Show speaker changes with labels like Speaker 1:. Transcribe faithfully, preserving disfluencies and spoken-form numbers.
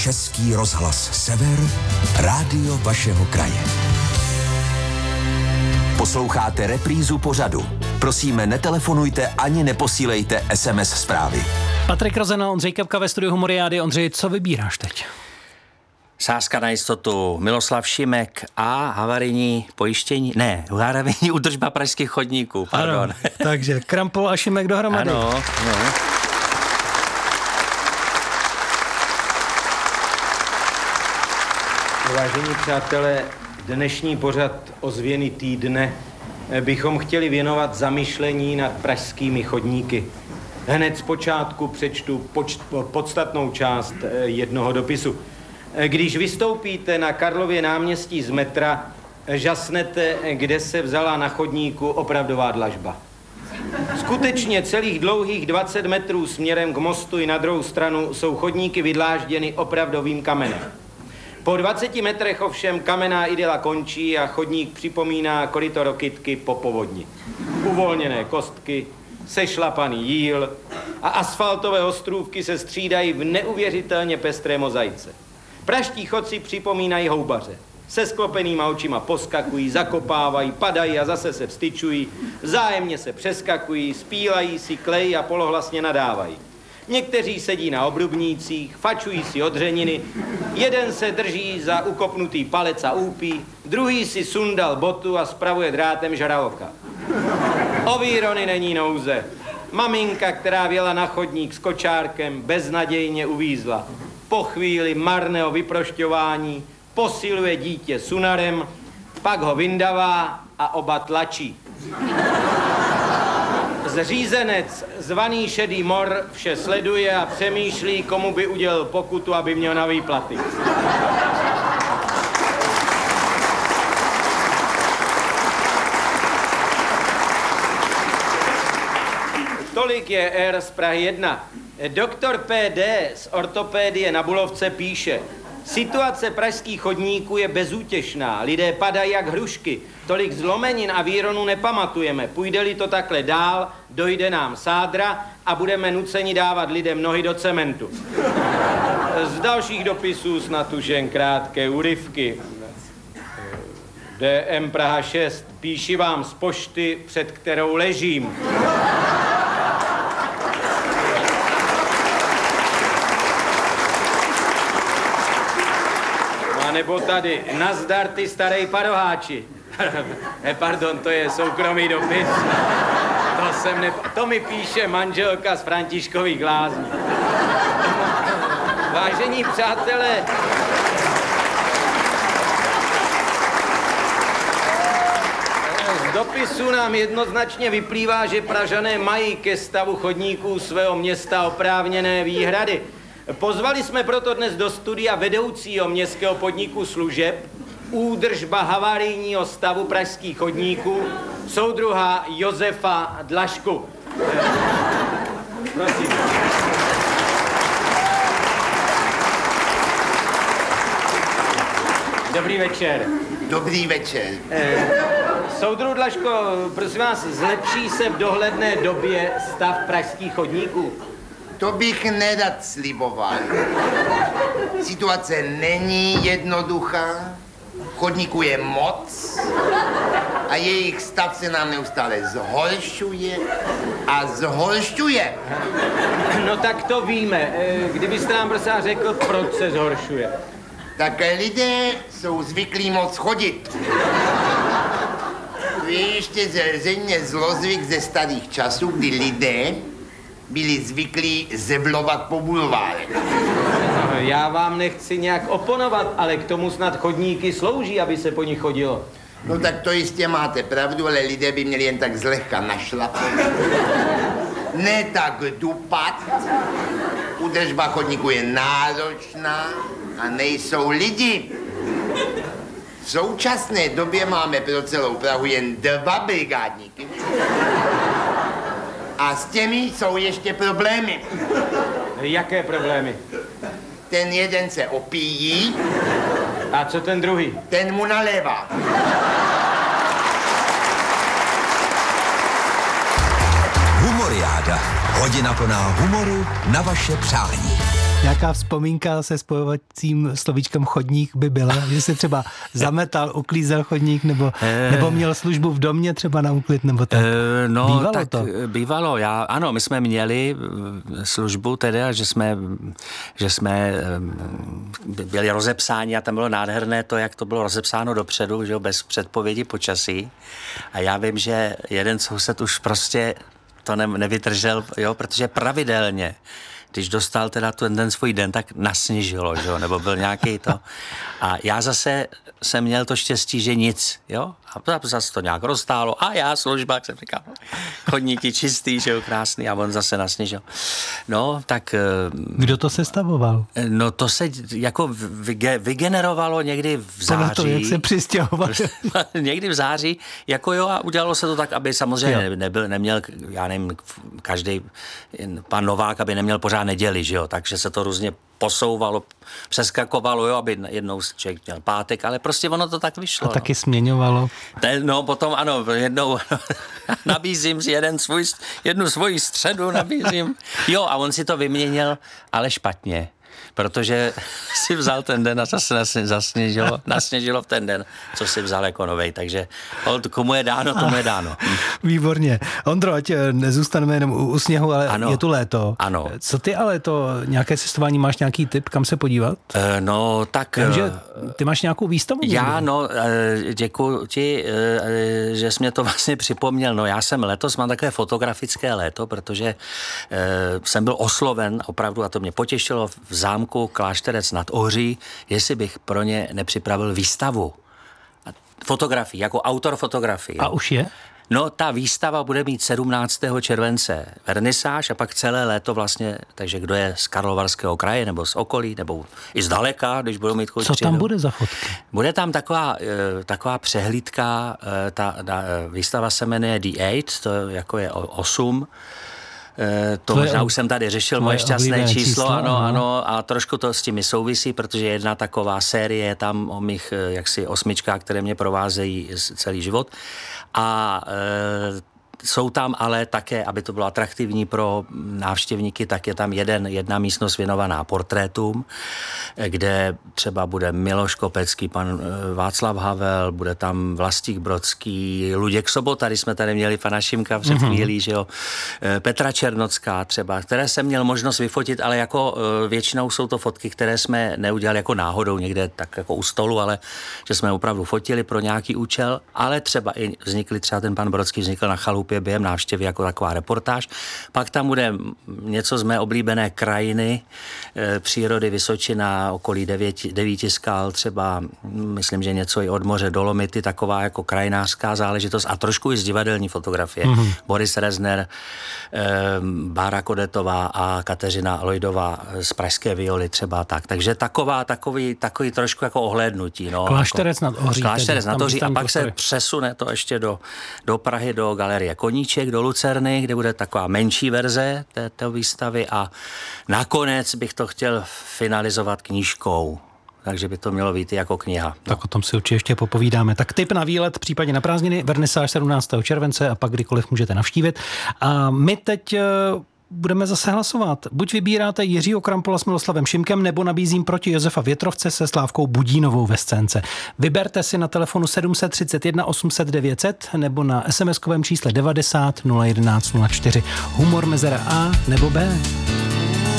Speaker 1: Český rozhlas Sever, rádio vašeho kraje. Posloucháte reprízu pořadu. Prosíme, netelefonujte ani neposílejte es em es zprávy.
Speaker 2: Patrik Rozeno, Ondřej Kapka ve studiu Humoriády. Ondřej, co vybíráš teď?
Speaker 3: Sázka na jistotu, Miloslav Šimek a havarijní pojištění, ne, havarijní údržba pražských chodníků, pardon.
Speaker 2: Ano, takže Krampol a Šimek dohromady.
Speaker 3: Ano, no.
Speaker 4: Vážení přátelé, dnešní pořad Ozvěny týdne bychom chtěli věnovat zamyšlení nad pražskými chodníky. Hned z počátku přečtu poč- podstatnou část jednoho dopisu. Když vystoupíte na Karlově náměstí z metra, žasnete, kde se vzala na chodníku opravdová dlažba. Skutečně celých dlouhých dvacet metrů směrem k mostu i na druhou stranu jsou chodníky vydlážděny opravdovým kamenem. Po dvaceti metrech ovšem kamenná idyla končí a chodník připomíná koryto Rokytky po povodni. Uvolněné kostky, sešlapaný jíl a asfaltové ostrůvky se střídají v neuvěřitelně pestré mozaice. Pražští chodci připomínají houbaře. Se sklopenýma očima poskakují, zakopávají, padají a zase se vstyčují, vzájemně se přeskakují, spílají si klej a polohlasně nadávají. Někteří sedí na obrubnících, fačují si odřeniny, jeden se drží za ukopnutý palec a úpí, druhý si sundal botu a spravuje drátem žraloka. O výrony není nouze. Maminka, která věla na chodník s kočárkem, beznadějně uvízla. Po chvíli marného vyprošťování posiluje dítě sunarem, pak ho vyndavá a oba tlačí. Zřízenec, zvaný Šedý mor, vše sleduje a přemýšlí, komu by udělal pokutu, aby měl na výplaty. Tolik je ér z Prahy jedna. Doktor P D z ortopédie na Bulovce píše: situace pražských chodníků je bezútěšná, lidé padají jak hrušky, tolik zlomenin a výronů nepamatujeme. Půjde-li to takhle dál, dojde nám sádra a budeme nuceni dávat lidem nohy do cementu. Z dalších dopisů snad už jen krátké úryvky. D M Praha šest, píši vám z pošty, před kterou ležím. Nebo tady, nazdar ty starej paroháči. eh, pardon, to je soukromý dopis. To jsem ne... To mi píše manželka z Františkových Lázní. Vážení přátelé, z dopisu nám jednoznačně vyplývá, že Pražané mají ke stavu chodníků svého města oprávněné výhrady. Pozvali jsme proto dnes do studia vedoucího městského podniku služeb, údržba havarijního stavu pražských chodníků, soudruha Josefa Dlažku. Prosím. Dobrý večer.
Speaker 5: Dobrý večer.
Speaker 4: Eh, soudruh Dlažko, prosím vás, zlepší se v dohledné době stav pražských chodníků?
Speaker 5: To bych nerad sliboval. Situace není jednoduchá, chodníků je moc a jejich stav se nám neustále zhoršuje a zhoršuje.
Speaker 4: No tak to víme. Kdybyste nám prosím řekl, proč se zhoršuje.
Speaker 5: Tak lidé jsou zvyklí moc chodit. To je ještě zřejmě zlozvyk ze starých časů, kdy lidé byli zvyklí zeblovat po bulvárech.
Speaker 4: Já vám nechci nějak oponovat, ale k tomu snad chodníky slouží, aby se po nich chodilo.
Speaker 5: No tak to jistě máte pravdu, ale lidé by měli jen tak zlehka našlapat. Ne tak dupat. Údržba chodníku je náročná a nejsou lidi. V současné době máme pro celou Prahu jen dva brigádníky. A s těmi jsou ještě problémy.
Speaker 4: Jaké problémy?
Speaker 5: Ten jeden se opíjí.
Speaker 4: A co ten druhý?
Speaker 5: Ten mu nalévá.
Speaker 1: Humoriáda. Hodina plná humoru na vaše přání.
Speaker 2: Nějaká vzpomínka se spojovacím slovíčkem chodník by byla, že jsi třeba zametal, uklízel chodník, nebo, nebo měl službu v domě třeba na úklid, nebo tak?
Speaker 3: No,
Speaker 2: bývalo
Speaker 3: tak
Speaker 2: to?
Speaker 3: Bývalo. Já, ano, my jsme měli službu teda, že jsme, že jsme byli rozepsáni a tam bylo nádherné to, jak to bylo rozepsáno dopředu, že jo, bez předpovědi počasí. A já vím, že jeden soused už prostě to ne, nevydržel, jo, protože pravidelně, když dostal teda ten, ten svůj den, tak nasněžilo, že jo, nebo byl nějaký to. A já zase jsem měl to štěstí, že nic, jo, a zase to nějak roztálo a já služba, jak jsem říkal, chodníky čistý, že jo, krásný, a on zase nasněžil. No, tak...
Speaker 2: Kdo to sestavoval?
Speaker 3: No, to se jako vyge, vygenerovalo někdy v září.
Speaker 2: To, jak se přistěhoval.
Speaker 3: Někdy v září, jako jo, a udělalo se to tak, aby samozřejmě nebyl, neměl, já nevím, každý pan Novák, aby neměl pořád neděli, že jo, takže se to různě posouvalo, přeskakovalo, jo, aby jednou člověk měl pátek, ale prostě ono to tak vyšlo.
Speaker 2: A
Speaker 3: no.
Speaker 2: taky směňovalo.
Speaker 3: No, potom ano, jednou nabízím si jeden svůj, jednu svoji středu, nabízím. Jo, a on si to vyměnil, ale špatně. Protože si vzal ten den a zase zasněžilo, nasněžilo v ten den, co si vzal jako novej. Takže komu je dáno, tomu je dáno.
Speaker 2: Výborně. Ondro, ať nezůstaneme jenom u, u sněhu, ale
Speaker 3: ano.
Speaker 2: Je tu léto.
Speaker 3: Ano.
Speaker 2: Co ty ale to, nějaké cestování, máš nějaký tip, kam se podívat?
Speaker 3: E, no, tak...
Speaker 2: Vím, že ty máš nějakou výstavu?
Speaker 3: Já, no, děkuji ti, že jsi mě to vlastně připomněl. No, já jsem letos, mám takové fotografické léto, protože jsem byl osloven opravdu, a to mě potěšilo, v zámku Klášterec nad Ohří, jestli bych pro ně nepřipravil výstavu. Fotografii, jako autor fotografii.
Speaker 2: A už je?
Speaker 3: No, ta výstava bude mít sedmnáctého července vernisáž a pak celé léto vlastně, takže kdo je z Karlovarského kraje nebo z okolí, nebo i z daleka, když budou mít chuť.
Speaker 2: Co tam bude za fotky?
Speaker 3: Bude tam taková, taková přehlídka, ta, ta výstava se jmenuje The Eight, to jako je osm. To možná už jsem tady řešil, moje šťastné číslo, číslo, ano, ano, a trošku to s tím souvisí, protože jedna taková série je tam o mých jaksi osmičkách, které mě provázejí celý život. A e, jsou tam ale také, aby to bylo atraktivní pro návštěvníky, tak je tam jeden, jedna místnost věnovaná portrétům, kde třeba bude Miloš Kopecký, pan Václav Havel, bude tam Vlastík Brodský, Luděk Sobota, když jsme tady měli pana Šimka před mm-hmm. chvílí, že jo, Petra Černocká třeba, které jsem měl možnost vyfotit, ale jako většinou jsou to fotky, které jsme neudělali jako náhodou někde tak jako u stolu, ale že jsme opravdu fotili pro nějaký účel, ale třeba i vznikly, třeba ten pan Brodský vznikl na chalupě během návštěvy jako taková reportáž. Pak tam bude něco z mé oblíbené krajiny, e, přírody Vysočina, okolí devěti, devíti skal, třeba myslím, že něco i od moře Dolomity, taková jako krajinářská záležitost a trošku i z divadelní fotografie. Mm-hmm. Boris Rezner, e, Bára Kodetová a Kateřina Lojdová z Pražské violy třeba tak. Takže taková, takový, takový trošku jako ohlédnutí. No,
Speaker 2: Klášterec
Speaker 3: jako,
Speaker 2: nad Ohří.
Speaker 3: Klášterec nad Ohří a pak
Speaker 2: postory.
Speaker 3: se přesune to ještě do, do Prahy, do galerie Koníček, do Lucerny, kde bude taková menší verze této výstavy a nakonec bych to chtěl finalizovat knížkou. Takže by to mělo být i jako kniha. No.
Speaker 2: Tak o tom si určitě ještě popovídáme. Tak tip na výlet, případně na prázdniny, vernisáž sedmnáctého července a pak kdykoliv můžete navštívit. A my teď budeme zase hlasovat. Buď vybíráte Jiřího Krampola s Miloslavem Šimkem, nebo nabízím proti Josefa Větrovce se Slávkou Budínovou ve scénce. Vyberte si na telefonu sedm set třicet jedna osm set devět set nebo na es em eskovém čísle devadesát nula jedenáct nula čtyři. Humor mezera A nebo B.